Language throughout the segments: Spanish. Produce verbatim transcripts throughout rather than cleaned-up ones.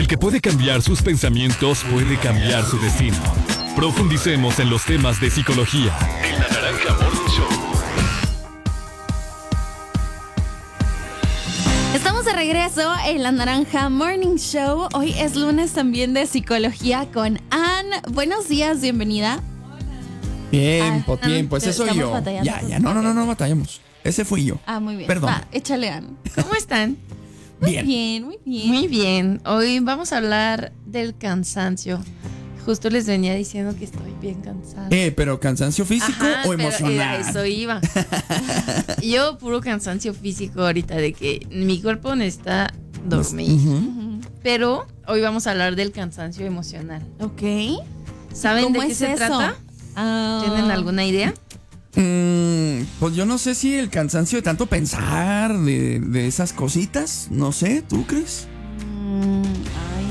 El que puede cambiar sus pensamientos puede cambiar su destino. Profundicemos en los temas de psicología en La Naranja Morning Show. Estamos de regreso en La Naranja Morning Show. Hoy es lunes también de psicología con Ann. Buenos días, bienvenida. Tiempo, Ah, tiempo, ese soy yo. Ya, ya, no, no, no, no batallamos. Ese fui yo. Ah, muy bien. Perdón. Va, échale, Ann. ¿Cómo están? Muy Bien. bien, muy bien. Muy bien. Hoy vamos a hablar del cansancio. Justo les venía diciendo que estoy bien cansada. Eh, pero cansancio físico Ajá, o pero emocional. a eso iba. Yo puro cansancio físico ahorita de que mi cuerpo necesita dormir. Ujú. Pero hoy vamos a hablar del cansancio emocional. Ok. ¿Saben ¿Cómo de qué es se eso? trata? Ah. ¿Tienen alguna idea? Mm, pues yo no sé si el cansancio de tanto pensar de, de esas cositas, no sé, ¿tú crees? Mm, ay,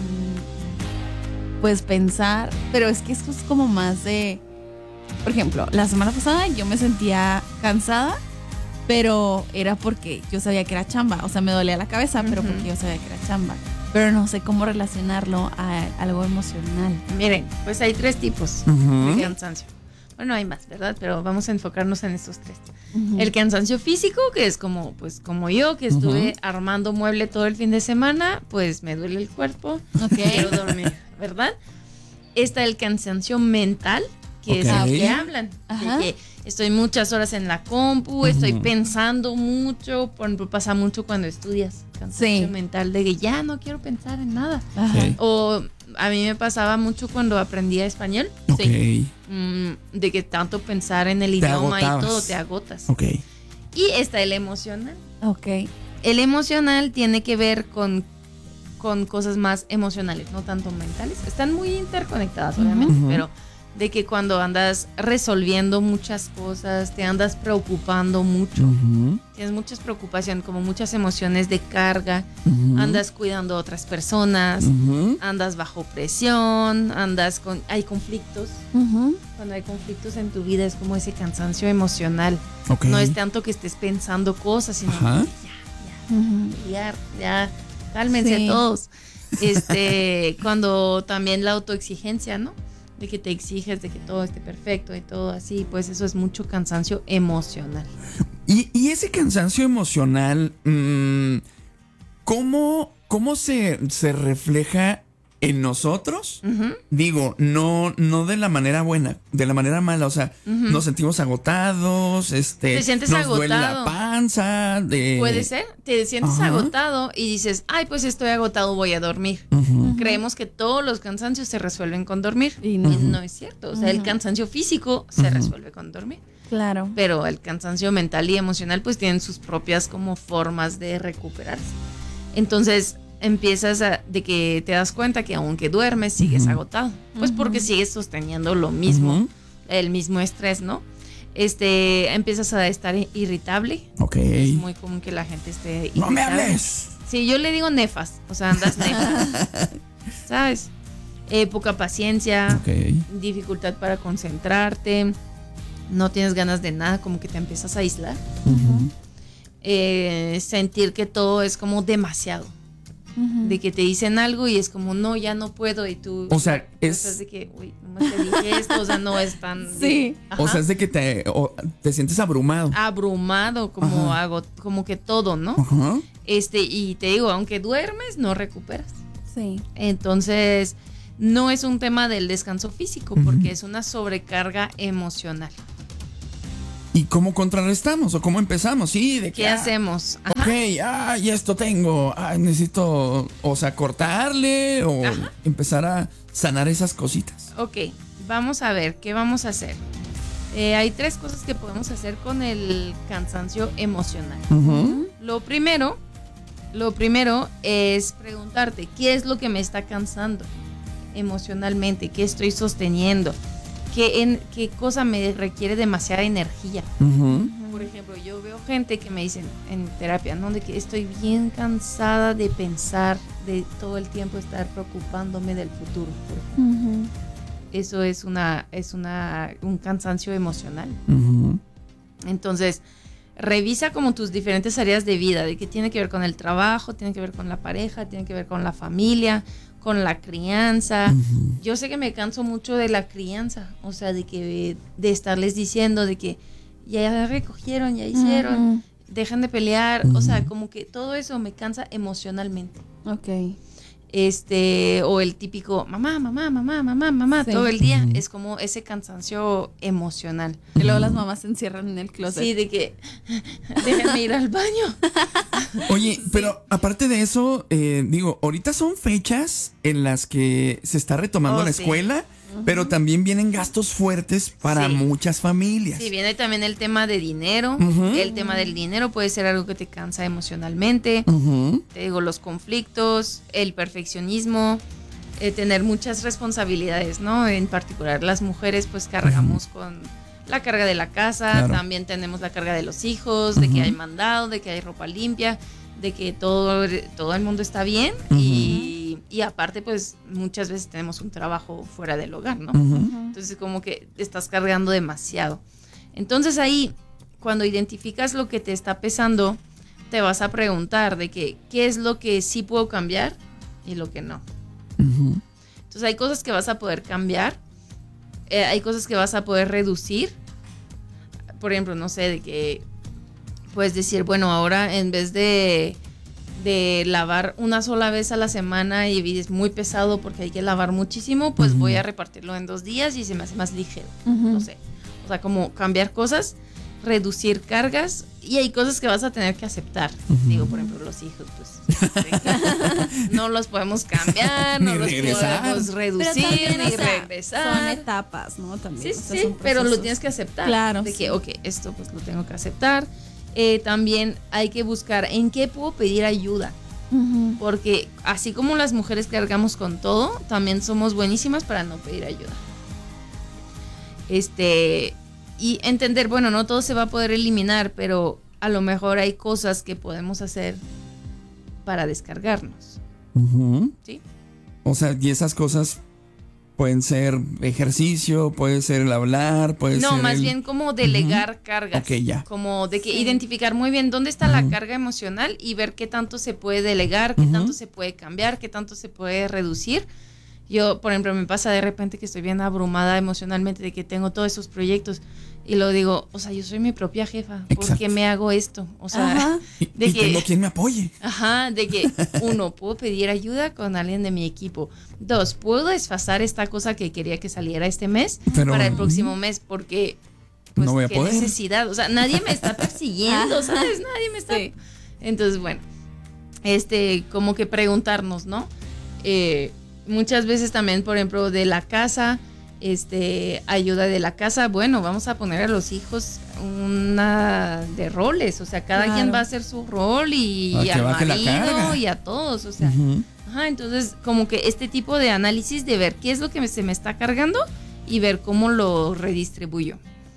mm, pues pensar, pero es que esto es como más de, por ejemplo, la semana pasada yo me sentía cansada, pero era porque yo sabía que era chamba, o sea, me dolía la cabeza, pero Ujú. porque yo sabía que era chamba, pero no sé cómo relacionarlo a algo emocional. Miren, pues hay tres tipos Ujú. de cansancio. Bueno, hay más, ¿verdad? Pero vamos a enfocarnos en estos tres. Ujú. El cansancio físico, que es como, pues, como yo, que estuve Ujú. armando mueble todo el fin de semana, pues me duele el cuerpo, Ok. quiero dormir, ¿verdad? Está el cansancio mental, que es Ok. el que hablan, Ajá. de que estoy muchas horas en la compu, estoy Ujú. pensando mucho, por ejemplo, pasa mucho cuando estudias, cansancio Sí. mental, de que ya no quiero pensar en nada. Ajá. Sí. O a mí me pasaba mucho cuando aprendía español. Ok, Mm, de que tanto pensar en el Te idioma y agotabas. todo te agotas. ok. Y está el emocional. Ok. El emocional tiene que ver con, con cosas más emocionales, no tanto mentales. Están muy interconectadas, obviamente, Ujú. pero de que cuando andas resolviendo muchas cosas, te andas preocupando mucho, Ujú. tienes muchas preocupaciones, como muchas emociones de carga, Ujú. andas cuidando a otras personas, Ujú. andas bajo presión, andas con, hay conflictos. Ujú. Cuando hay conflictos en tu vida es como ese cansancio emocional. Ok. No es tanto que estés pensando cosas, sino Ajá. que Ujú. ya, ya, ya, cálmense Sí. todos. Este, cuando también la autoexigencia, ¿no? De que te exiges de que todo esté perfecto y todo así, pues eso es mucho cansancio emocional. Y, y ese cansancio emocional, mm, ¿cómo, cómo se, se refleja en nosotros? Ujú. Digo, no, no de la manera buena, de la manera mala. O sea, Ujú. nos sentimos agotados, este, Te sientes nos duele la agotado. panza. De, Puede ser, te sientes Ajá. agotado y dices, ay, pues estoy agotado, voy a dormir. Ujú. Creemos que todos los cansancios se resuelven con dormir. Y Y no. no, es cierto. O sea, el Ujú. cansancio físico se Ujú. resuelve con dormir. Claro. Pero el cansancio mental y emocional pues tienen sus propias como formas de recuperarse. Entonces empiezas a, de que te das cuenta que aunque duermes sigues Ujú. agotado. Pues Ujú. porque sigues sosteniendo lo mismo, Ujú. el mismo estrés, ¿no? Este, empiezas a estar irritable. Ok. Es muy común que la gente esté irritable. ¡No me hables! Sí, yo le digo nefas, o sea, andas nefas, ¿sabes? Eh, poca paciencia, Ok. dificultad para concentrarte, no tienes ganas de nada, como que te empiezas a aislar. Ujú. Eh, sentir que todo es como demasiado, Ujú. de que te dicen algo y es como, no, ya no puedo, y tú... O sea, tú es- estás de que, uy, nomás te dije esto, o sea, no es tan... Sí. Ajá. O sea, es de que te, o- te sientes abrumado. Abrumado, como Ajá. hago, como que todo, ¿no? Ajá. Este, y te digo, aunque duermes, no recuperas. Sí. Entonces, no es un tema del descanso físico, Ujú. porque es una sobrecarga emocional. ¿Y cómo contrarrestamos o cómo empezamos? Sí, de que, ¿Qué ah, hacemos? Ajá. Ok, ah, y esto tengo. Ah, necesito, o sea, cortarle o Ajá. empezar a sanar esas cositas. Ok, vamos a ver, ¿qué vamos a hacer? Eh, hay tres cosas que podemos hacer con el cansancio emocional. Ujú. Lo primero, lo primero es preguntarte, ¿qué es lo que me está cansando emocionalmente? ¿Qué estoy sosteniendo? ¿Qué, en, qué cosa me requiere demasiada energía? Ujú. Por ejemplo, yo veo gente que me dicen en terapia, ¿no? De que estoy bien cansada de pensar, de todo el tiempo estar preocupándome del futuro. por ejemplo. Ujú. Eso es una, es una, un cansancio emocional. Ujú. Entonces, revisa como tus diferentes áreas de vida, de que tiene que ver con el trabajo, tiene que ver con la pareja, tiene que ver con la familia, con la crianza. Uh-huh. Yo sé que me canso mucho de la crianza, o sea, de que de estarles diciendo de que ya recogieron, ya hicieron, uh-huh. dejan de pelear, uh-huh. o sea, como que todo eso me cansa emocionalmente. Ok. Este, o el típico mamá, mamá, mamá, mamá, mamá, sí. todo el día, uh-huh. es como ese cansancio emocional. Y luego las mamás se encierran en el closet. Sí, de que déjenme ir al baño. Oye, sí. pero aparte de eso, eh, digo, ahorita son fechas en las que se está retomando oh, la escuela, sí. uh-huh. pero también vienen gastos fuertes para sí. muchas familias. Sí, viene también el tema de dinero. Uh-huh. El tema del dinero puede ser algo que te cansa emocionalmente. Uh-huh. Te digo, los conflictos, el perfeccionismo, eh, tener muchas responsabilidades, ¿no? En particular las mujeres pues cargamos uh-huh. con la carga de la casa, claro. también tenemos la carga de los hijos, uh-huh. de que hay mandado, de que hay ropa limpia, de que todo, todo el mundo está bien uh-huh. y, y aparte pues muchas veces tenemos un trabajo fuera del hogar, ¿no? Uh-huh. Entonces como que estás cargando demasiado. Entonces ahí cuando identificas lo que te está pesando, te vas a preguntar de que qué es lo que sí puedo cambiar y lo que no. Uh-huh. Entonces hay cosas que vas a poder cambiar, eh, hay cosas que vas a poder reducir. Por ejemplo, no sé, de que puedes decir, bueno, ahora en vez de, de lavar una sola vez a la semana y es muy pesado porque hay que lavar muchísimo, pues uh-huh. voy a repartirlo en dos días y se me hace más ligero. Uh-huh. No sé. O sea, como cambiar cosas, reducir cargas, y hay cosas que vas a tener que aceptar. Uh-huh. Digo, por ejemplo, los hijos, pues no los podemos cambiar, no los regresar. podemos reducir, también, ni o sea, regresar. Son etapas, ¿no? También. Sí, o sea, sí, pero lo tienes que aceptar. Claro. De sí. que, ok, esto pues lo tengo que aceptar. Eh, también hay que buscar en qué puedo pedir ayuda. Uh-huh. Porque así como las mujeres cargamos con todo, también somos buenísimas para no pedir ayuda. Este... Y entender, bueno, no todo se va a poder eliminar, pero a lo mejor hay cosas que podemos hacer para descargarnos. Uh-huh. ¿Sí? O sea, y esas cosas pueden ser ejercicio, puede ser el hablar, puede no, ser No, más el... bien como delegar uh-huh. cargas. Ok, ya. Como de que sí. identificar muy bien dónde está uh-huh. la carga emocional y ver qué tanto se puede delegar, qué uh-huh. tanto se puede cambiar, qué tanto se puede reducir. Yo, por ejemplo, me pasa de repente que estoy bien abrumada emocionalmente de que tengo todos esos proyectos. Y lo digo, o sea, yo soy mi propia jefa. ¿Por qué me hago esto? O sea, ajá. de y que tengo quien me apoye. Ajá, de que uno, puedo pedir ayuda con alguien de mi equipo. Dos, puedo desfasar esta cosa que quería que saliera este mes Pero, para el próximo mes porque pues no voy a qué poder. necesidad. O sea, nadie me está persiguiendo, ¿sabes? Nadie me está. Sí. Entonces, bueno, este, como que preguntarnos, ¿no? Eh, muchas veces también, por ejemplo, de la casa. Este, ayuda de la casa, bueno, vamos a poner a los hijos una de roles, o sea, cada claro. quien va a hacer su rol y, y al marido y a todos, o sea, uh-huh. ajá, entonces como que este tipo de análisis de ver qué es lo que me, se me está cargando y ver cómo lo redistribuyo.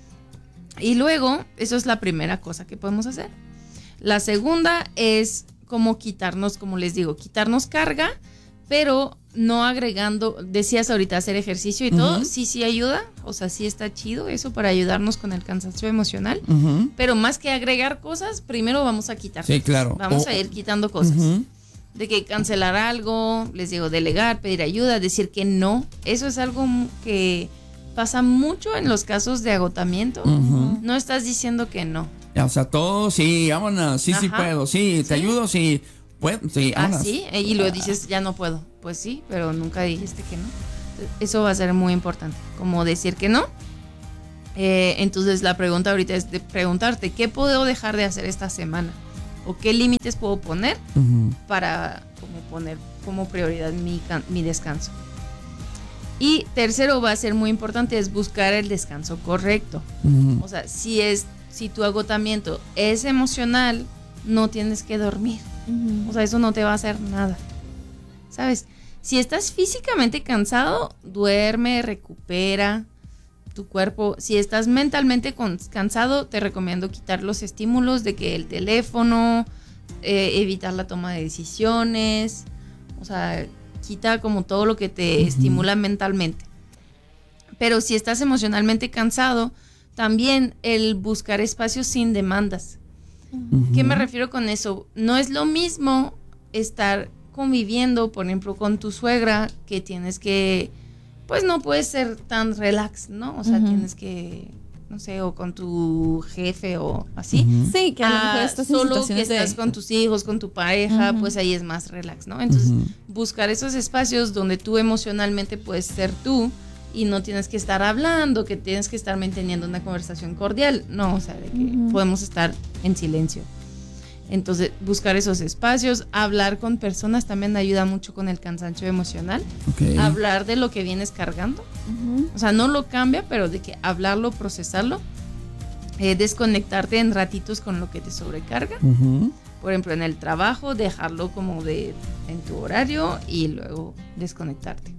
Y luego, eso es la primera cosa que podemos hacer. La segunda es como quitarnos, como les digo, quitarnos carga, pero no agregando, decías ahorita hacer ejercicio y uh-huh. todo, sí, sí ayuda, o sea, sí está chido eso para ayudarnos con el cansancio emocional, uh-huh. pero más que agregar cosas, primero vamos a quitar. Sí, claro. Vamos o, a ir quitando cosas. Uh-huh. De que cancelar algo, les digo, delegar, pedir ayuda, decir que no, eso es algo que pasa mucho en los casos de agotamiento, uh-huh. no estás diciendo que no. Ya, o sea, todo, sí, vámonos, sí, Ajá. sí puedo, sí, te ¿Sí? ayudo, sí. Pues, sí, ah, sí, y lo dices, ya no puedo. Pues sí, pero nunca dijiste que no. Eso va a ser muy importante, como decir que no. Eh, entonces la pregunta ahorita es de preguntarte, ¿qué puedo dejar de hacer esta semana? ¿O qué límites puedo poner uh-huh. para como poner como prioridad mi, mi descanso? Y tercero va a ser muy importante, es buscar el descanso correcto. Uh-huh. O sea, si, es, si tu agotamiento es emocional, no tienes que dormir. Uh-huh. O sea, eso no te va a hacer nada, ¿sabes? Si estás físicamente cansado, duerme, recupera tu cuerpo. Si estás mentalmente con, cansado, te recomiendo quitar los estímulos de que el teléfono, eh, evitar la toma de decisiones, o sea, quita como todo lo que te uh-huh. estimula mentalmente. Pero si estás emocionalmente cansado, también el buscar espacios sin demandas. Uh-huh. ¿Qué me refiero con eso? No es lo mismo estar conviviendo, por ejemplo, con tu suegra, que tienes que, pues no puedes ser tan relax, ¿no? O sea, uh-huh. tienes que, no sé, o con tu jefe o así. Uh-huh. Sí, que a lo mejor ah, estás en solo que situaciones estás de... con tus hijos, con tu pareja, uh-huh. pues ahí es más relax, ¿no? Entonces, uh-huh. buscar esos espacios donde tú emocionalmente puedes ser tú y no tienes que estar hablando, que tienes que estar manteniendo una conversación cordial. No, o sea, de que uh-huh. podemos estar en silencio. Entonces, buscar esos espacios, hablar con personas también ayuda mucho con el cansancio emocional. Okay. Hablar de lo que vienes cargando. Uh-huh. O sea, no lo cambia, pero de que hablarlo, procesarlo. Eh, desconectarte en ratitos con lo que te sobrecarga. Uh-huh. Por ejemplo, en el trabajo, dejarlo como de en tu horario y luego desconectarte.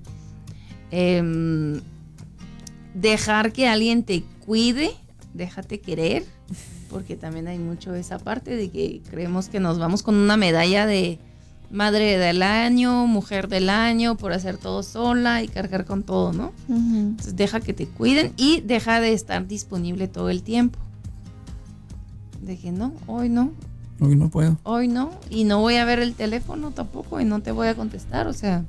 Eh, dejar que alguien te cuide, déjate querer. Porque también hay mucho esa parte de que creemos que nos vamos con una medalla de madre del año, mujer del año, por hacer todo sola y cargar con todo, ¿no? Uh-huh. Entonces deja que te cuiden y deja de estar disponible todo el tiempo. De que no, hoy no. Hoy no puedo. Hoy no, y no voy a ver el teléfono tampoco y no te voy a contestar, o sea.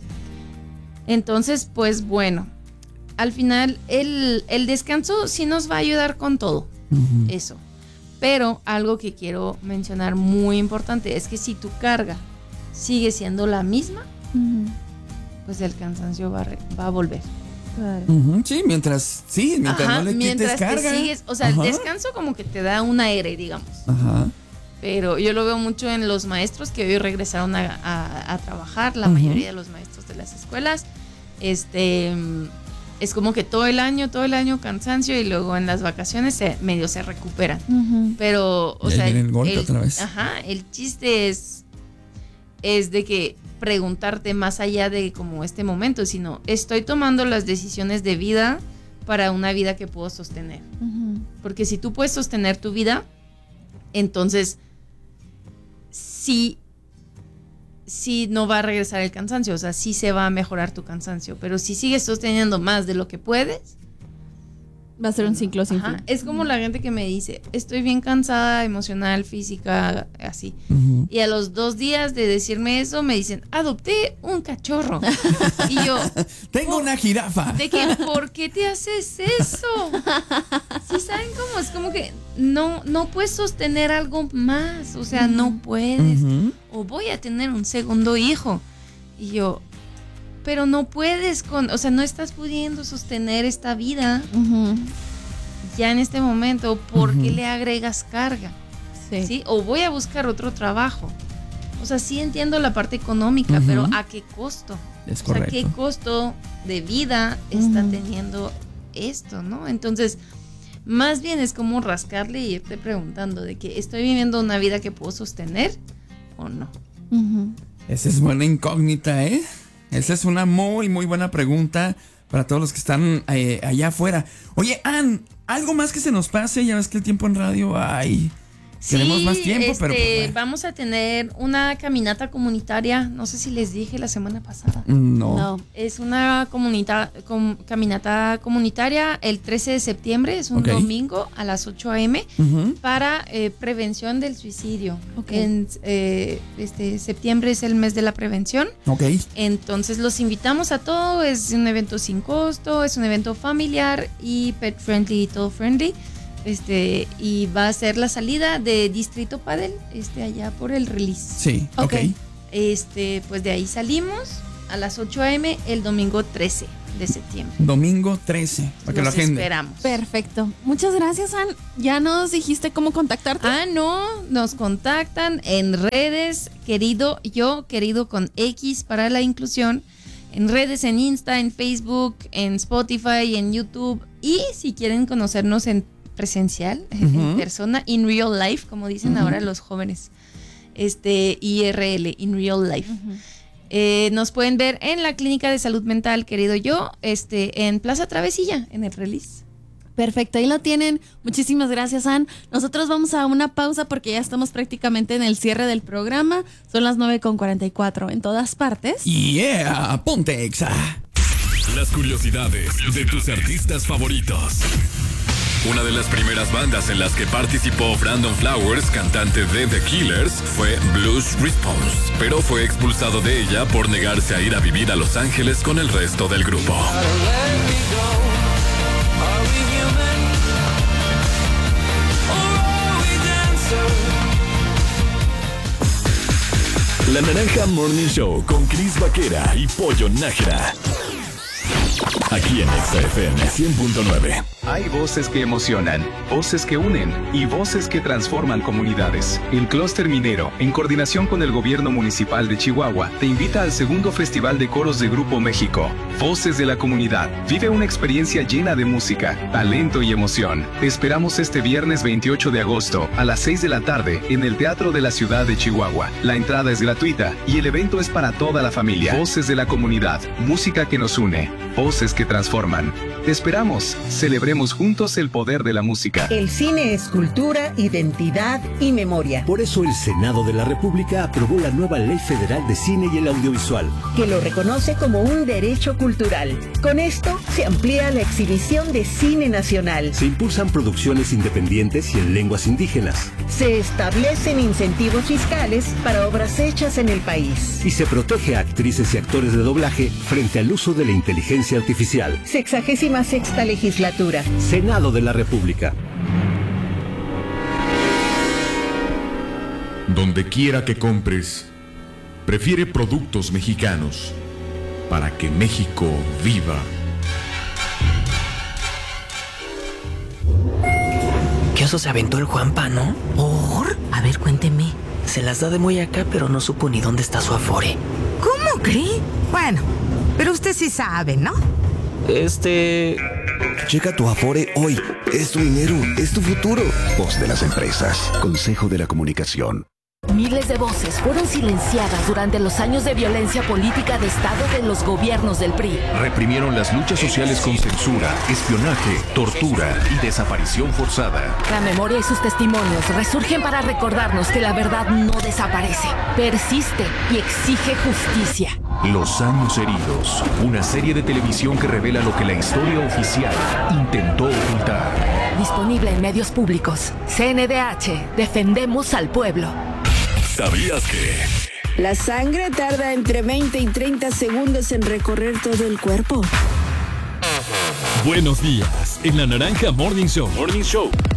Entonces, pues bueno, al final el, el descanso sí nos va a ayudar con todo, uh-huh. eso. Pero algo que quiero mencionar muy importante es que si tu carga sigue siendo la misma, uh-huh. pues el cansancio va a, re, va a volver. Claro. Uh-huh. Sí, mientras, sí, mientras Ajá, no le mientras quites carga. Te sigues, o sea, Ajá. el descanso como que te da un aire, digamos. Ajá. Pero yo lo veo mucho en los maestros que hoy regresaron a, a, a trabajar, la uh-huh. mayoría de los maestros de las escuelas. Este... Es como que todo el año, todo el año cansancio y luego en las vacaciones se, medio se recuperan. Uh-huh. Pero, o y sea, el, golpe el, otra vez. Ajá, el chiste es, es de que preguntarte más allá de como este momento, sino estoy tomando las decisiones de vida para una vida que puedo sostener. Uh-huh. Porque si tú puedes sostener tu vida, entonces sí... sí no va a regresar el cansancio, o sea, sí se va a mejorar tu cansancio, pero si sigues sosteniendo más de lo que puedes, va a ser un ciclo sin fin. Es como la gente que me dice, estoy bien cansada, emocional, física, así. Uh-huh. Y a los dos días de decirme eso, me dicen, adopté un cachorro. Y yo, tengo una jirafa. De que, ¿por qué te haces eso? ¿Sí saben cómo? Es como que no, no puedes sostener algo más, o sea, uh-huh. no puedes. Uh-huh. O voy a tener un segundo hijo. Y yo, pero no puedes con, o sea, no estás pudiendo sostener esta vida uh-huh. ya en este momento, ¿por qué uh-huh. le agregas carga? Sí. ¿Sí? O voy a buscar otro trabajo. O sea, sí entiendo la parte económica, uh-huh. pero ¿a qué costo? Es correcto. O sea, ¿qué costo de vida está uh-huh. teniendo esto, no? Entonces, más bien es como rascarle y irte preguntando de que estoy viviendo una vida que puedo sostener o no. Uh-huh. Esa es buena incógnita, ¿eh? Esa es una muy, muy buena pregunta para todos los que están eh, allá afuera. Oye, Ann, algo más que se nos pase. Ya ves que el tiempo en radio, ay, sí, queremos más tiempo, este, pero pues, bueno. Vamos a tener una caminata comunitaria. No sé si les dije la semana pasada. No. no. Es una comunita, com, caminata comunitaria el trece de septiembre. Es un okay. domingo a las ocho a.m. Uh-huh. para eh, prevención del suicidio. Okay. En eh, este septiembre es el mes de la prevención. Okay. Entonces los invitamos a todo. Es un evento sin costo. Es un evento familiar y pet friendly y todo friendly. Este, y va a ser la salida de Distrito Padel, este, allá por el Release. Sí, ok. okay. Este, pues de ahí salimos a las ocho a.m. el domingo trece de septiembre. Domingo trece, para que lo agende. Esperamos. Perfecto. Muchas gracias, Ann. Ya nos dijiste cómo contactarte. Ah, no, nos contactan en redes, querido yo, querido con X para la inclusión. En redes, en Insta, en Facebook, en Spotify, en YouTube. Y si quieren conocernos en presencial, uh-huh. en persona, in real life, como dicen uh-huh. ahora los jóvenes, este, I R L, in real life. Uh-huh. Eh, nos pueden ver en la Clínica de Salud Mental, querido yo, este, en Plaza Travesilla, en el Release. Perfecto, ahí lo tienen. Muchísimas gracias, Ann. Nosotros vamos a una pausa porque ya estamos prácticamente en el cierre del programa. Son las nueve con cuarenta y cuatro en todas partes. Yeah, ponte Exa. Las curiosidades de tus artistas favoritos. Una de las primeras bandas en las que participó Brandon Flowers, cantante de The Killers, fue Blues Response, pero fue expulsado de ella por negarse a ir a vivir a Los Ángeles con el resto del grupo. La Naranja Morning Show con Chris Vaquera y Pollo Nájera. Aquí en Exa F M cien punto nueve. Hay voces que emocionan, voces que unen y voces que transforman comunidades. El Clúster Minero, en coordinación con el Gobierno Municipal de Chihuahua, te invita al segundo Festival de Coros de Grupo México. Voces de la Comunidad. Vive una experiencia llena de música, talento y emoción. Te esperamos este viernes veintiocho de agosto a las seis de la tarde en el Teatro de la Ciudad de Chihuahua. La entrada es gratuita y el evento es para toda la familia. Voces de la Comunidad. Música que nos une. Voces que transforman. Te esperamos. Celebremos juntos el poder de la música. El cine es cultura, identidad y memoria. Por eso el Senado de la República aprobó la nueva Ley Federal de Cine y el Audiovisual, que lo reconoce como un derecho cultural. Con esto se amplía la exhibición de cine nacional. Se impulsan producciones independientes y en lenguas indígenas. Se establecen incentivos fiscales para obras hechas en el país. Y se protege a actrices y actores de doblaje frente al uso de la inteligencia artificial. Sexagésima sexta legislatura. Senado de la República. Donde quiera que compres, prefiere productos mexicanos para que México viva. ¿Qué oso se aventó el Juanpa, no? ¿Por? A ver, cuénteme. Se las da de muy acá, pero no supo ni dónde está su Afore. ¿Cómo cree? Bueno, pero usted sí sabe, ¿no? Este... Checa tu Afore hoy. Es tu dinero, es tu futuro. Voz de las empresas. Consejo de la Comunicación. Miles de voces fueron silenciadas durante los años de violencia política de Estado de los gobiernos del P R I. Reprimieron las luchas sociales con censura, espionaje, tortura y desaparición forzada. La memoria y sus testimonios resurgen para recordarnos que la verdad no desaparece, persiste y exige justicia. Los años heridos, una serie de televisión que revela lo que la historia oficial intentó ocultar. Disponible en medios públicos. C N D H, defendemos al pueblo. ¿Sabías que? La sangre tarda entre veinte y treinta segundos en recorrer todo el cuerpo. Buenos días, en la Naranja Morning Show. Morning Show.